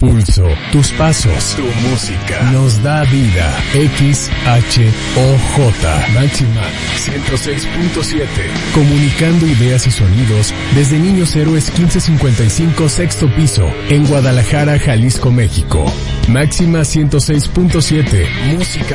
pulso, tus pasos, tu música, nos da vida. XHOJ, Máxima 106.7, comunicando ideas y sonidos desde Niños Héroes 1555, sexto piso, en Guadalajara, Jalisco, México. Máxima 106.7, música